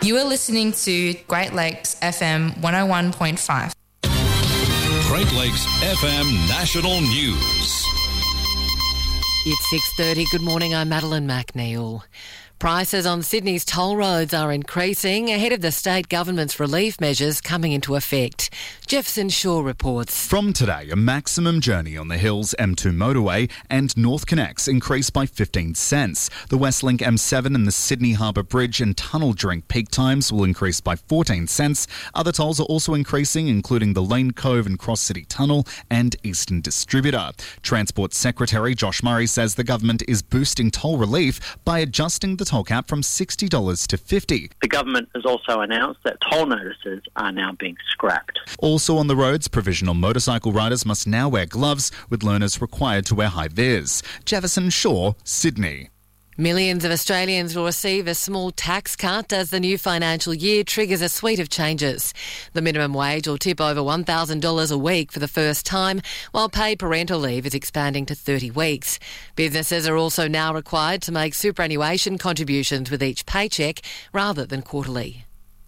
You are listening to Great Lakes FM 101.5. Great Lakes FM National News. It's 6:30. Good morning, I'm Madeline McNeil. Prices on Sydney's toll roads are increasing ahead of the state government's relief measures coming into effect. Jefferson Shaw reports. From today, a maximum journey on the Hills M2 motorway and North Connects increased by 15 cents. The Westlink M7 and the Sydney Harbour Bridge and tunnel during peak times will increase by 14 cents. Other tolls are also increasing, including the Lane Cove and Cross City Tunnel and Eastern Distributor. Transport Secretary Josh Murray says the government is boosting toll relief by adjusting the toll cap from $60 to $50. The government has also announced that toll notices are now being scrapped. Also on the roads, provisional motorcycle riders must now wear gloves, with learners required to wear high vis. Jefferson Shaw, Sydney. Millions of Australians will receive a small tax cut as the new financial year triggers a suite of changes. The minimum wage will tip over $1,000 a week for the first time, while paid parental leave is expanding to 30 weeks. Businesses are also now required to make superannuation contributions with each paycheck rather than quarterly.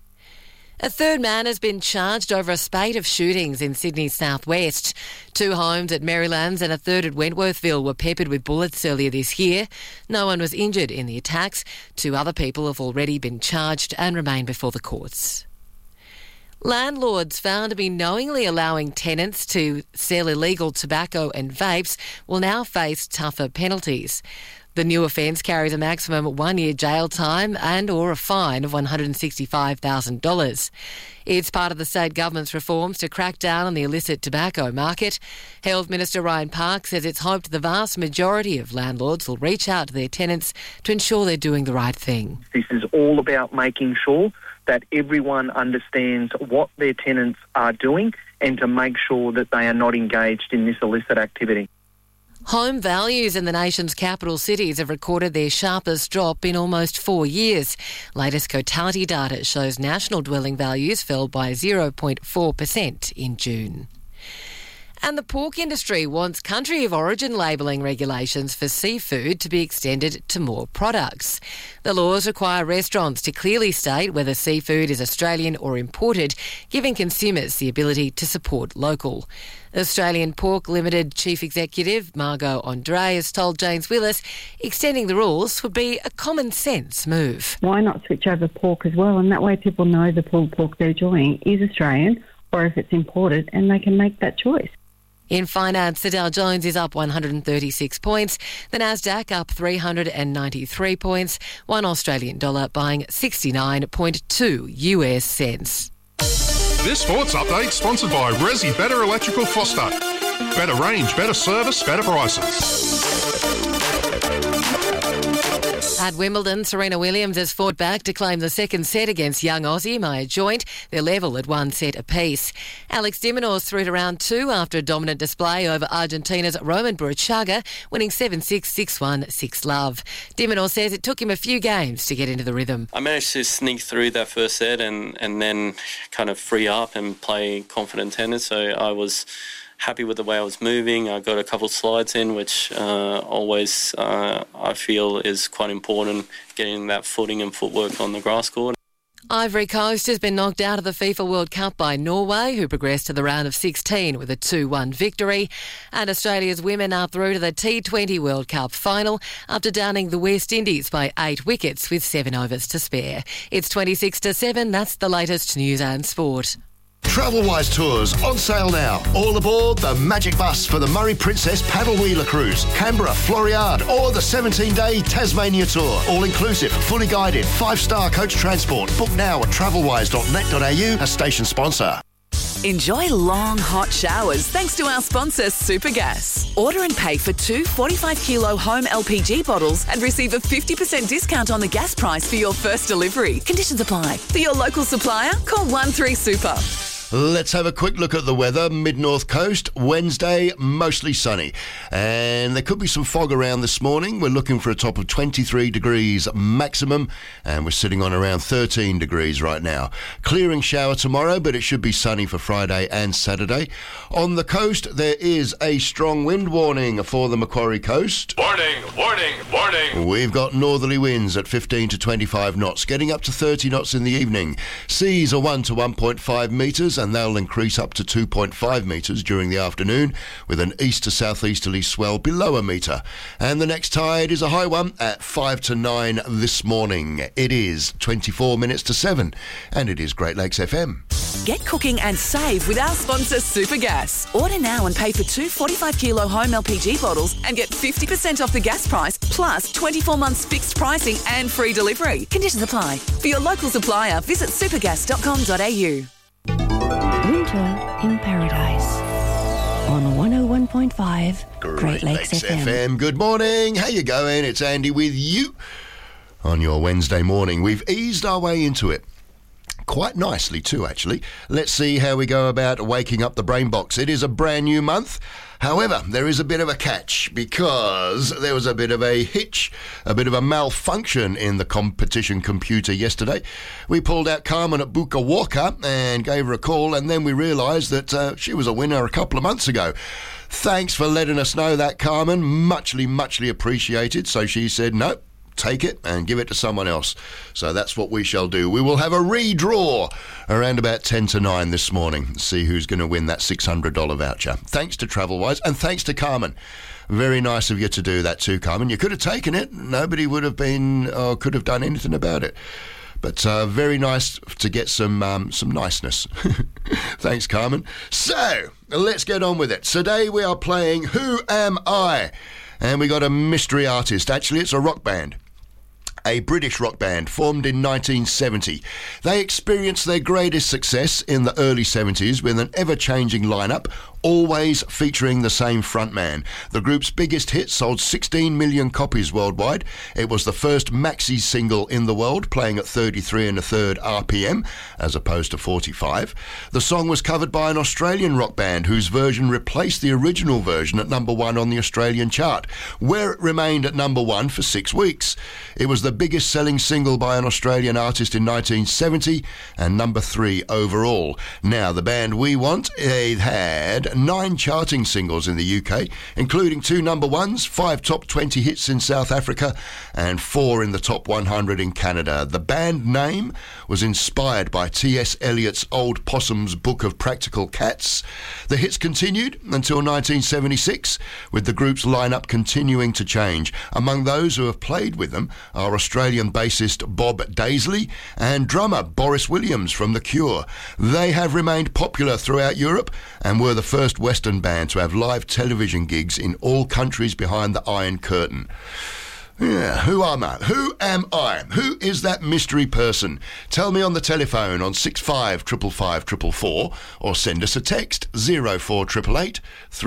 A third man has been charged over a spate of shootings in Sydney's southwest. 2 homes at Marylands and a third at Wentworthville were peppered with bullets earlier this year. No one was injured in the attacks. 2 other people have already been charged and remain before the courts. Landlords found to be knowingly allowing tenants to sell illegal tobacco and vapes will now face tougher penalties. The new offence carries a maximum 1-year jail time and or a fine of $165,000. It's part of the state government's reforms to crack down on the illicit tobacco market. Health Minister Ryan Park says it's hoped the vast majority of landlords will reach out to their tenants to ensure they're doing the right thing. This is all about making sure that everyone understands what their tenants are doing and to make sure that they are not engaged in this illicit activity. Home values in the nation's capital cities have recorded their sharpest drop in almost 4 years. Latest Cotality data shows national dwelling values fell by 0.4% in June. And the pork industry wants country of origin labelling regulations for seafood to be extended to more products. The laws require restaurants to clearly state whether seafood is Australian or imported, giving consumers the ability to support local. Australian Pork Limited Chief Executive Margot Andre has told James Willis extending the rules would be a common sense move. Why not switch over pork as well? And that way people know the pulled pork they're enjoying is Australian or if it's imported, and they can make that choice. In finance, the Dow Jones is up 136 points, the Nasdaq up 393 points, $1 Australian dollar buying 69.2 US cents. This sports update sponsored by Resi Better Electrical Foster. Better range, better service, better prices. At Wimbledon, Serena Williams has fought back to claim the second set against young Aussie Maya Joint. They're level at 1 set apiece. Alex de Minaur's through to round 2 after a dominant display over Argentina's Roman Burruchaga, winning 7-6, 6-1, 6-love. De Minaur says it took him a few games to get into the rhythm. I managed to sneak through that first set and then kind of free up and play confident tennis, so I was happy with the way I was moving. I got a couple of slides in, which always I feel is quite important, getting that footing and footwork on the grass court. Ivory Coast has been knocked out of the FIFA World Cup by Norway, who progressed to the round of 16 with a 2-1 victory. And Australia's women are through to the T20 World Cup final after downing the West Indies by 8 wickets with 7 overs to spare. It's 26-7. That's the latest news and sport. Travelwise Tours on sale now. All aboard the Magic Bus for the Murray Princess Paddle Wheeler Cruise, Canberra, Floriade, or the 17-day Tasmania Tour. All inclusive, fully guided, 5-star coach transport. Book now at travelwise.net.au, a station sponsor. Enjoy long, hot showers thanks to our sponsor, Supergas. Order and pay for 2 45-kilo home LPG bottles and receive a 50% discount on the gas price for your first delivery. Conditions apply. For your local supplier, call 13-SUPER. Let's have a quick look at the weather. Mid-North Coast, Wednesday, mostly sunny. And there could be some fog around this morning. We're looking for a top of 23 degrees maximum, and we're sitting on around 13 degrees right now. Clearing shower tomorrow, but it should be sunny for Friday and Saturday. On the coast, there is a strong wind warning for the Macquarie Coast. Warning, warning, warning. We've got northerly winds at 15 to 25 knots, getting up to 30 knots in the evening. Seas are 1 to 1.5 metres, and they'll increase up to 2.5 metres during the afternoon, with an east to southeasterly swell below a metre. And the next tide is a high one at 5 to 9 this morning. It is 24 minutes to 7, and it is Great Lakes FM. Get cooking and save with our sponsor Supergas. Order now and pay for 2 45-kilo home LPG bottles and get 50% off the gas price, plus 24 months fixed pricing and free delivery. Conditions apply. For your local supplier, visit supergas.com.au. Winter in Paradise on 101.5 Great Lakes FM. Good morning. How you going? It's Andy with you on your Wednesday morning. We've eased our way into it. Quite nicely too, actually. Let's see how we go about waking up the brain box. It is a brand new month. However, there is a bit of a catch, because there was a bit of a hitch, a bit of a malfunction in the competition computer yesterday. We pulled out Carmen at Buka Walker and gave her a call, and then we realised that she was a winner a couple of months ago. Thanks for letting us know that, Carmen. Muchly appreciated. So she said, no, take it and give it to someone else. So that's what we shall do. We will have a redraw around about 10 to 9 this morning. See who's going to win that $600 voucher. Thanks to TravelWise, and thanks to Carmen. Very nice of you to do that too, Carmen. You could have taken it. Nobody would have been or could have done anything about it. But very nice to get some niceness. Thanks, Carmen. So let's get on with it. Today we are playing Who Am I? And we got a mystery artist. Actually, it's a rock band. A British rock band formed in 1970. They experienced their greatest success in the early 70s with an ever-changing lineup, always featuring the same frontman. The group's biggest hit sold 16 million copies worldwide. It was the first maxi single in the world, playing at 33 1/3 RPM as opposed to 45. The song was covered by an Australian rock band whose version replaced the original version at number 1 on the Australian chart, where it remained at number 1 for 6 weeks. It was the biggest selling single by an Australian artist in 1970 and number 3 overall. Now, the band We Want, it had 9 charting singles in the UK, including 2 number 1s, 5 top 20 hits in South Africa, and 4 in the top 100 in Canada. The band name was inspired by T.S. Eliot's Old Possum's Book of Practical Cats. The hits continued until 1976, with the group's lineup continuing to change. Among those who have played with them are Australian bassist Bob Daisley and drummer Boris Williams from The Cure. They have remained popular throughout Europe and were the first Western band to have live television gigs in all countries behind the Iron Curtain. Yeah, who am I? Who am I? Who is that mystery person? Tell me on the telephone on 65 555 444, or send us a text 04888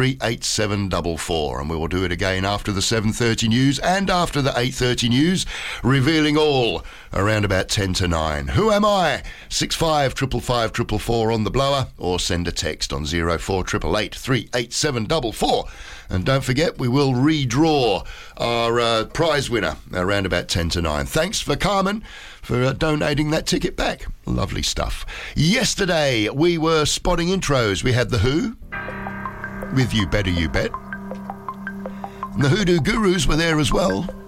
387 44, and we will do it again after the 7:30 news and after the 8:30 news, revealing all around about 10 to 9. Who am I? 65 555 444 on the blower, or send a text on 04888 387 44. And don't forget, we will redraw our prize winner around about 10 to 9. Thanks for Carmen for donating that ticket back. Lovely stuff. Yesterday, we were spotting intros. We had The Who with You Better You Bet. And the Hoodoo Gurus were there as well.